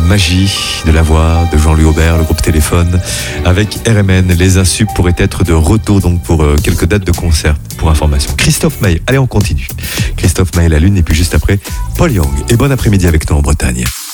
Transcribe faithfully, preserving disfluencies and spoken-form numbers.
magie de la voix de Jean-Louis Aubert, le groupe Téléphone. Avec R M N, les Insup pourraient être de retour donc pour euh, quelques dates de concert. Pour information, Christophe Maé. Allez, on continue. Christophe Maé, la Lune, et puis juste après, Paul Young. Et bon après-midi avec nous en Bretagne.